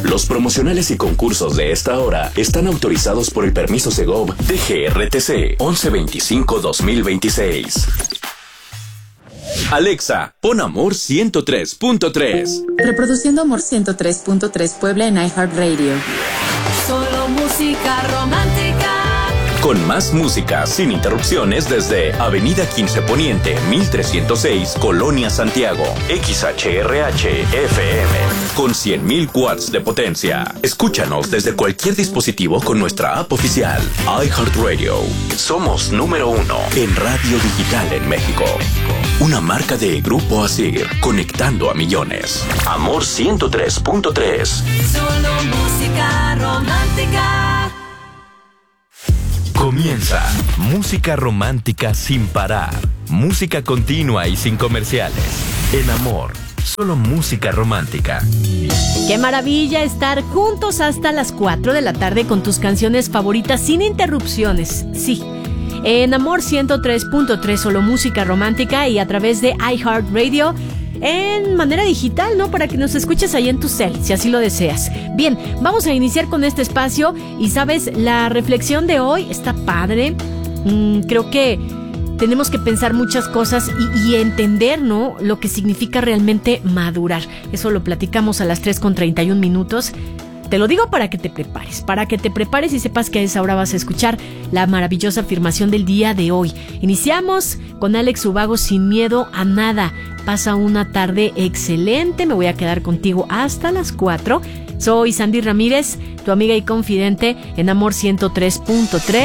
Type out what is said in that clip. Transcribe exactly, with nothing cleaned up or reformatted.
Los promocionales y concursos de esta hora están autorizados por el permiso Segov D G R T C once veinticinco dos mil veintiséis. Alexa, pon Amor ciento tres punto tres. Reproduciendo Amor ciento tres punto tres Puebla en iHeartRadio. Solo música romántica. Con más música sin interrupciones desde Avenida quince Poniente, mil trescientos seis, Colonia Santiago. X H R H F M. Con cien mil watts de potencia. Escúchanos desde cualquier dispositivo con nuestra app oficial. iHeartRadio. Somos número uno en radio digital en México. Una marca de Grupo Asir, conectando a millones. Amor ciento tres punto tres. Solo música romántica. Comienza música romántica sin parar. Música continua y sin comerciales. En Amor, solo música romántica. Qué maravilla estar juntos hasta las cuatro de la tarde con tus canciones favoritas sin interrupciones. Sí. En Amor ciento tres punto tres, solo música romántica, y a través de iHeartRadio en manera digital, ¿no? Para que nos escuches ahí en tu cel, si así lo deseas. Bien, vamos a iniciar con este espacio y, ¿sabes? La reflexión de hoy está padre. Mm, creo que tenemos que pensar muchas cosas y, y entender, ¿no? Lo que significa realmente madurar. Eso lo platicamos a las tres con treinta y un minutos. Te lo digo para que te prepares, para que te prepares y sepas que a esa hora vas a escuchar la maravillosa afirmación del día de hoy. Iniciamos con Alex Ubago, Sin Miedo a Nada. Pasa una tarde excelente, me voy a quedar contigo hasta las cuatro. Soy Sandy Ramírez, tu amiga y confidente en Amor ciento tres punto tres.